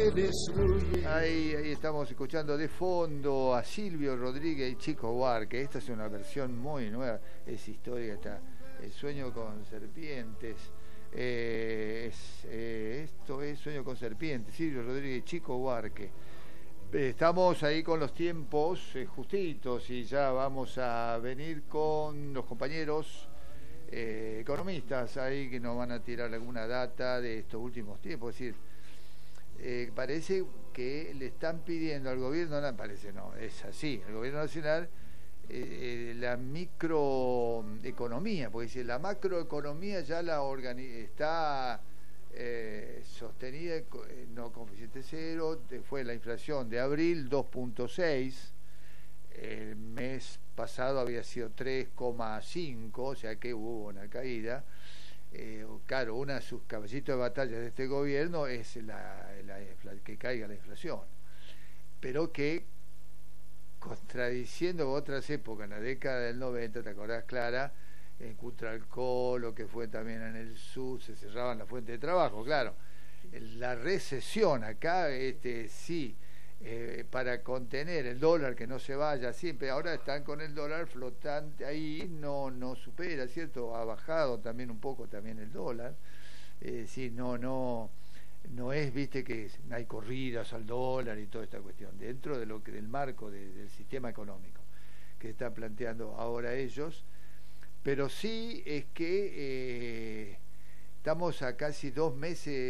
Ahí estamos escuchando de fondo a Silvio Rodríguez y Chico Buarque. Esta es una versión muy nueva, es histórica, El sueño con serpientes. Esto es Sueño con serpientes, Silvio Rodríguez y Chico Buarque. Estamos ahí con los tiempos justitos y ya vamos a venir con los compañeros economistas ahí que nos van a tirar alguna data de estos últimos tiempos. Es decir, parece que le están pidiendo al gobierno, no parece, no, es así, al gobierno nacional, la microeconomía, porque dice, la macroeconomía ya está sostenida, no coeficiente cero, fue la inflación de abril 2.6, el mes pasado había sido 3,5, o sea que hubo una caída. Claro, uno de sus caballitos de batalla de este gobierno es que caiga la inflación, pero que, contradiciendo otras épocas, en la década del 90, ¿te acordás, Clara? En Cutralcó, lo que fue también en el sur, se cerraban las fuentes de trabajo, claro. La recesión acá, sí, para contener el dólar, que no se vaya siempre, ahora están con el dólar flotante ahí, no supera, ¿cierto? Ha bajado también un poco también el dólar, sí, no es, viste, que hay corridas al dólar y toda esta cuestión, dentro de del marco del sistema económico que están planteando ahora ellos, pero sí es que estamos a casi 2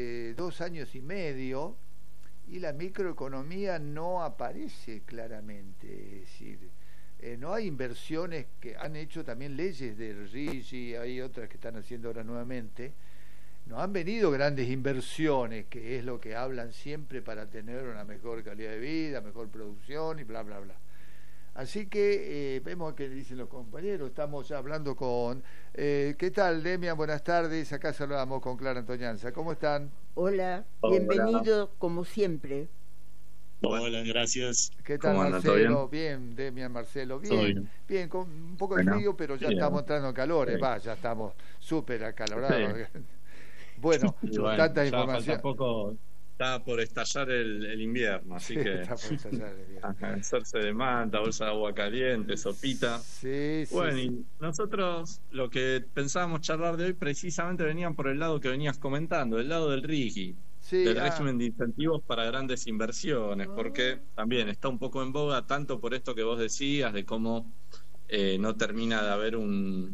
años y medio, y la microeconomía no aparece claramente, es decir, no hay inversiones, que han hecho también leyes del RIGI, hay otras que están haciendo ahora nuevamente, no han venido grandes inversiones, que es lo que hablan siempre para tener una mejor calidad de vida, mejor producción y bla, bla, bla. Así que vemos que dicen los compañeros, estamos hablando con... ¿qué tal, Demian? Buenas tardes, acá saludamos con Clara Antoñanza. ¿Cómo están? Hola, bienvenido como siempre. Hola, gracias. ¿Qué tal, Marcelo? Bien, Demian, Marcelo, bien. Bien, con un poco de frío, pero ya estamos entrando en calor, ya estamos súper acalorados. Sí. Bueno, tanta información. Está por estallar el invierno, así que está por estallar el invierno. Hacerse de manta, bolsa de agua caliente, sopita. Sí. Y nosotros lo que pensábamos charlar de hoy precisamente venían por el lado que venías comentando, el lado del RIGI, del régimen de incentivos para grandes inversiones, porque también está un poco en boga, tanto por esto que vos decías, de cómo no termina de haber un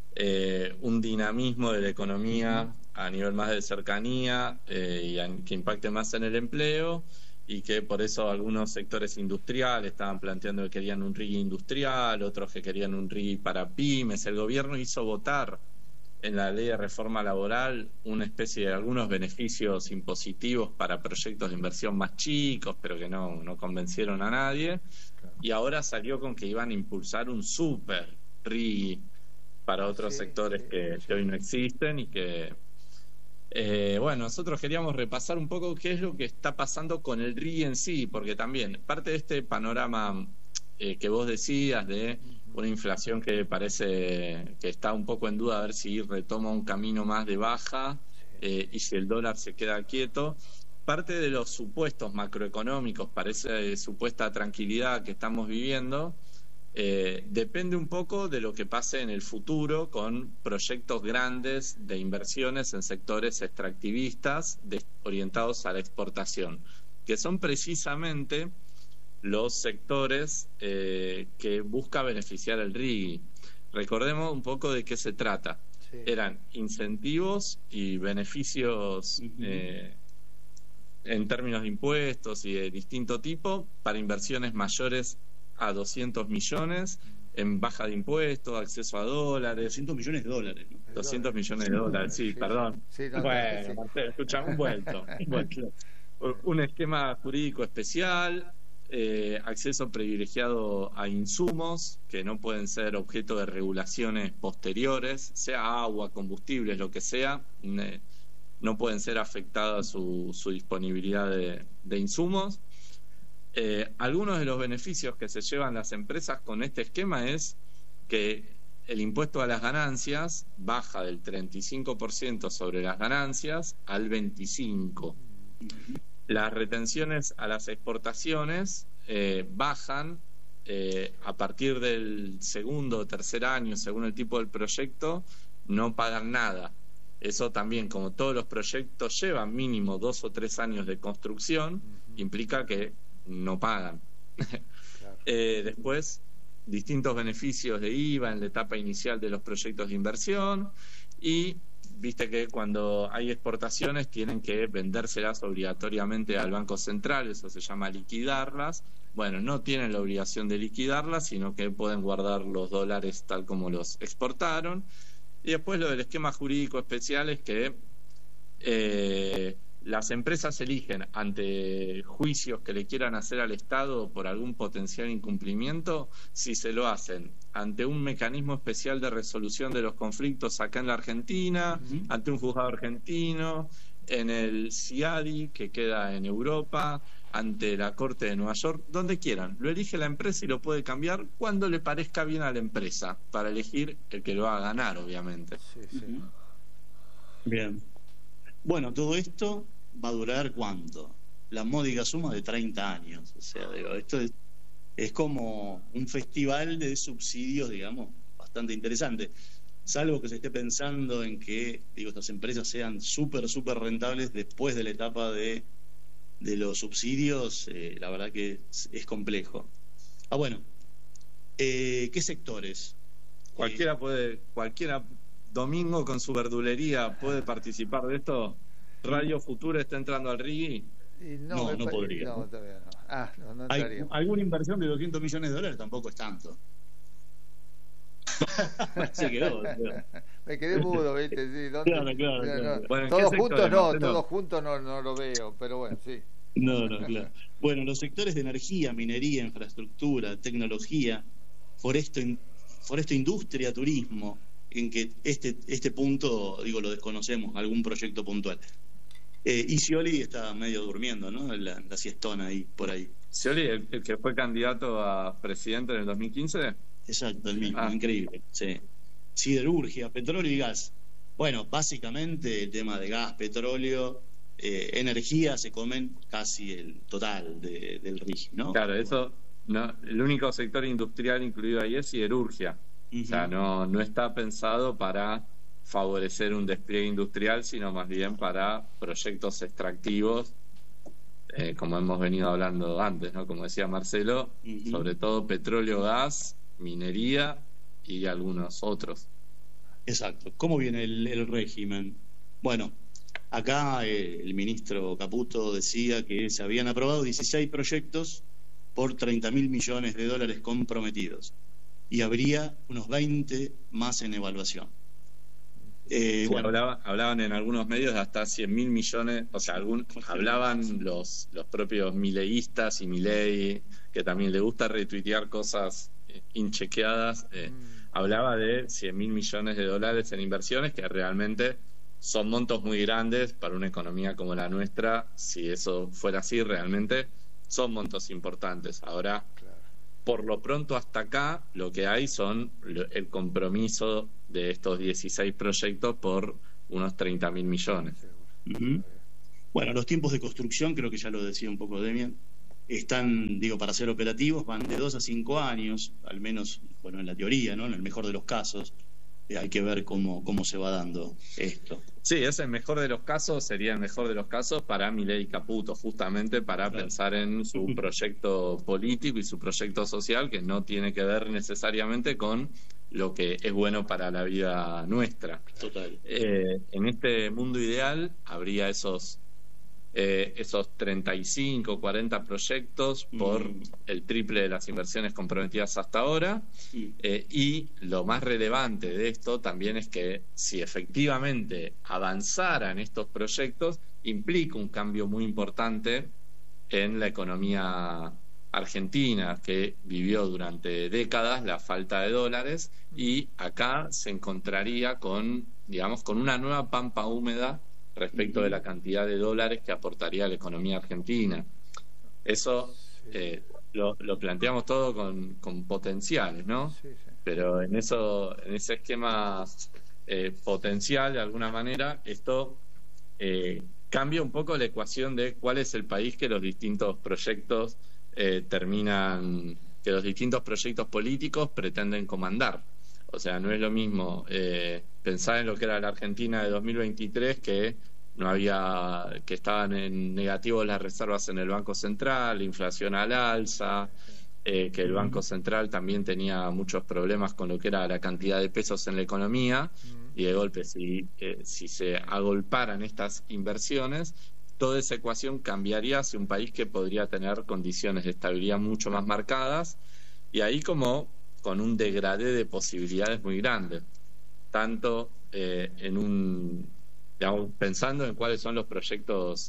dinamismo de la economía a nivel más de cercanía y que impacte más en el empleo, y que por eso algunos sectores industriales estaban planteando que querían un RIGI industrial, otros que querían un RIGI para pymes. El gobierno hizo votar en la ley de reforma laboral una especie de algunos beneficios impositivos para proyectos de inversión más chicos, pero que no convencieron a nadie, y ahora salió con que iban a impulsar un super RIGI para otros sectores que hoy no existen, y que nosotros queríamos repasar un poco qué es lo que está pasando con el RIGI en sí, porque también parte de este panorama que vos decías de una inflación que parece que está un poco en duda, a ver si retoma un camino más de baja y si el dólar se queda quieto. Parte de los supuestos macroeconómicos para esa supuesta tranquilidad que estamos viviendo depende un poco de lo que pase en el futuro con proyectos grandes de inversiones en sectores extractivistas orientados a la exportación, que son precisamente los sectores que busca beneficiar el RIGI. Recordemos un poco de qué se trata. Eran incentivos y beneficios en términos de impuestos y de distinto tipo para inversiones mayores a 200 millones en baja de impuestos, acceso a dólares. 200 millones de dólares, ¿no? 200 millones de dólares, sí, perdón. Marcelo, escuchame, un vuelto. Un esquema jurídico especial, acceso privilegiado a insumos que no pueden ser objeto de regulaciones posteriores, sea agua, combustibles, lo que sea, no pueden ser afectadas su disponibilidad de insumos. Algunos de los beneficios que se llevan las empresas con este esquema es que el impuesto a las ganancias baja del 35% sobre las ganancias al 25%. las retenciones a las exportaciones bajan a partir del segundo o tercer año, según el tipo del proyecto, no pagan nada. Eso también, como todos los proyectos llevan mínimo 2 o 3 años de construcción, implica que no pagan. Claro. Después, distintos beneficios de IVA en la etapa inicial de los proyectos de inversión, y viste que cuando hay exportaciones tienen que vendérselas obligatoriamente al Banco Central, eso se llama liquidarlas. Bueno, no tienen la obligación de liquidarlas, sino que pueden guardar los dólares tal como los exportaron. Y después lo del esquema jurídico especial es que las empresas eligen ante juicios que le quieran hacer al Estado por algún potencial incumplimiento, si se lo hacen ante un mecanismo especial de resolución de los conflictos acá en la Argentina, ante un juzgado argentino, en el CIADI, que queda en Europa, ante la Corte de Nueva York, donde quieran. Lo elige la empresa y lo puede cambiar cuando le parezca bien a la empresa, para elegir el que lo va a ganar, obviamente. Sí, sí. Bien. Bueno, todo esto va a durar ¿cuánto? La módica suma de 30 años. O sea, digo, esto es como un festival de subsidios, digamos, bastante interesante. Salvo que se esté pensando en que, digo, estas empresas sean súper rentables después de la etapa de los subsidios, la verdad que es complejo. Bueno, ¿qué sectores? Cualquiera domingo con su verdulería puede participar de esto. Radio Futura está entrando al RIGI. No podría. No, todavía no. No Hay alguna inversión de $200 millones, tampoco es tanto. Se quedó. Me quedé mudo, ¿viste? Sí, Claro. Bueno, todos juntos no lo veo, pero bueno, sí. No, claro. Bueno, los sectores de energía, minería, infraestructura, tecnología, foresto, industria, turismo, en que este punto, digo, lo desconocemos, algún proyecto puntual. Y Scioli está medio durmiendo, ¿no? La siestona ahí, por ahí. Scioli, el que fue candidato a presidente en el 2015. Exacto, el mismo, increíble. Sí. Siderurgia, petróleo y gas. Bueno, básicamente el tema de gas, petróleo, energía se comen casi el total del RIGI, ¿no? Claro, eso, no, el único sector industrial incluido ahí es siderurgia. O sea, no está pensado para favorecer un despliegue industrial, sino más bien para proyectos extractivos, como hemos venido hablando antes, ¿no? Como decía Marcelo, sobre todo petróleo, gas, minería y algunos otros. Exacto. ¿Cómo viene el régimen? Bueno, acá el ministro Caputo decía que se habían aprobado 16 proyectos por $30.000 millones comprometidos, y habría unos 20 más en evaluación. Sí, bueno, hablaban en algunos medios de hasta 100.000 millones, o sea, hablaban los propios mileístas y Milei, que también le gusta retuitear cosas inchequeadas, hablaba de 100.000 millones de dólares en inversiones, que realmente son montos muy grandes para una economía como la nuestra. Si eso fuera así, realmente son montos importantes. Ahora, por lo pronto hasta acá, lo que hay son el compromiso de estos 16 proyectos por unos 30.000 millones. Bueno, los tiempos de construcción, creo que ya lo decía un poco Demian, están, digo, para ser operativos, van de 2 a 5 años, al menos, bueno, en la teoría, ¿no? En el mejor de los casos. Hay que ver cómo se va dando esto. Sí, es el mejor de los casos, sería el mejor de los casos para Milei y Caputo, justamente para pensar en su proyecto político y su proyecto social, que no tiene que ver necesariamente con lo que es bueno para la vida nuestra. Total. En este mundo ideal habría esos 35, 40 proyectos por el triple de las inversiones comprometidas hasta ahora. Y lo más relevante de esto también es que si efectivamente avanzaran estos proyectos, implica un cambio muy importante en la economía argentina, que vivió durante décadas la falta de dólares, y acá se encontraría con una nueva pampa húmeda respecto de la cantidad de dólares que aportaría a la economía argentina. Eso lo planteamos todo con potenciales, ¿no? Sí. Pero en ese esquema potencial, de alguna manera, esto cambia un poco la ecuación de cuál es el país que los distintos proyectos que los distintos proyectos políticos pretenden comandar. O sea, no es lo mismo pensar en lo que era la Argentina de 2023, que estaban en negativo las reservas en el Banco Central, la inflación al alza, que el Banco Central también tenía muchos problemas con lo que era la cantidad de pesos en la economía, y de golpe si se agolparan estas inversiones, toda esa ecuación cambiaría hacia un país que podría tener condiciones de estabilidad mucho más marcadas, y ahí como con un degradé de posibilidades muy grande, tanto digamos, pensando en cuáles son los proyectos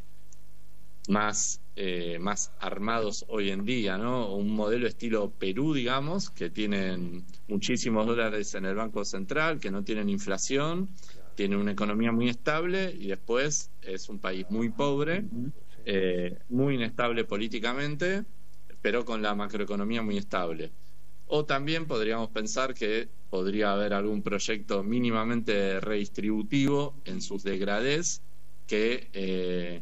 más armados hoy en día, ¿no? Un modelo estilo Perú, digamos, que tienen muchísimos dólares en el Banco Central, que no tienen inflación, tienen una economía muy estable, y después es un país muy pobre, muy inestable políticamente, pero con la macroeconomía muy estable. O también podríamos pensar que podría haber algún proyecto mínimamente redistributivo en sus degradés que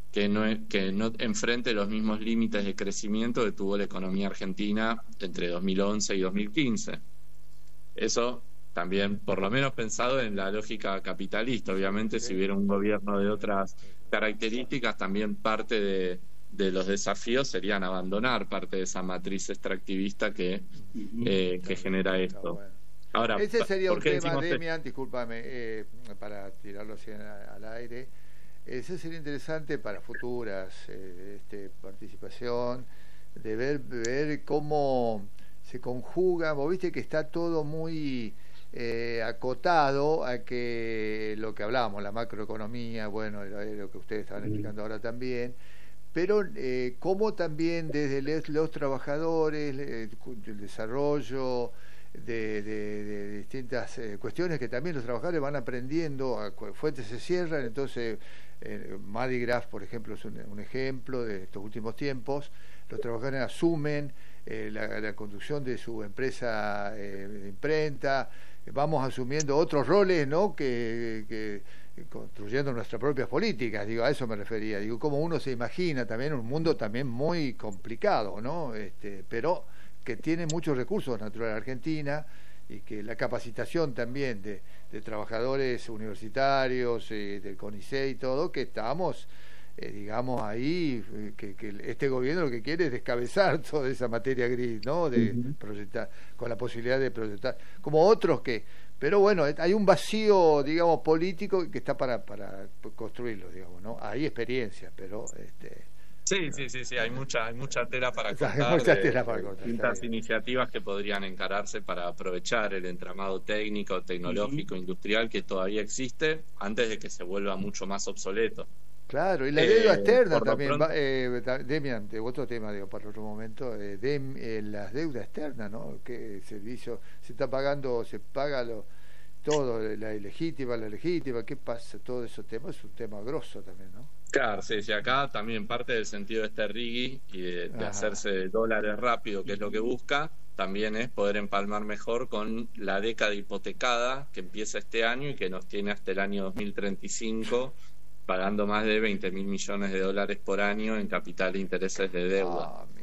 no enfrente los mismos límites de crecimiento que tuvo la economía argentina entre 2011 y 2015. Eso también, por lo menos pensado en la lógica capitalista. Obviamente, si hubiera un gobierno de otras características, también parte de los desafíos serían abandonar parte de esa matriz extractivista que genera esto. Ahora, ese sería un tema, Demian, discúlpame, para tirarlo así al aire. Ese sería interesante para futuras participación, de ver cómo se conjuga. Vos viste que está todo muy acotado a que lo que hablábamos, la macroeconomía, bueno, lo que ustedes estaban explicando ahora también, pero cómo también desde los trabajadores, el desarrollo de distintas cuestiones que también los trabajadores van aprendiendo, fuentes se cierran, entonces Mardi Gras, por ejemplo, es un ejemplo de estos últimos tiempos. Los trabajadores asumen la conducción de su empresa de imprenta, vamos asumiendo otros roles, ¿no? que construyendo nuestras propias políticas, digo, a eso me refería, digo, como uno se imagina también un mundo también muy complicado, ¿no? Pero que tiene muchos recursos naturales Argentina, y que la capacitación también de trabajadores universitarios, del CONICET y todo, que estamos, digamos, ahí, que este gobierno lo que quiere es descabezar toda esa materia gris, ¿no? De proyectar, con la posibilidad de proyectar, como otros pero bueno, hay un vacío, digamos, político que está para construirlo, digamos, ¿no? Hay experiencia, pero Sí, hay mucha tela para cortar, distintas iniciativas que podrían encararse para aprovechar el entramado técnico, tecnológico, industrial que todavía existe, antes de que se vuelva mucho más obsoleto. Claro, y la deuda externa también, Demian, de otro tema, digo, para otro momento, las deudas externas, ¿no? Que el servicio se paga todo, la legítima, ¿qué pasa? Todo esos temas es un tema grosso también, ¿no? Claro, sí, acá también parte del sentido de este RIGI y de hacerse dólares rápido, que es lo que busca, también es poder empalmar mejor con la década hipotecada que empieza este año y que nos tiene hasta el año 2035 pagando más de 20.000 millones de dólares por año en capital e intereses de deuda.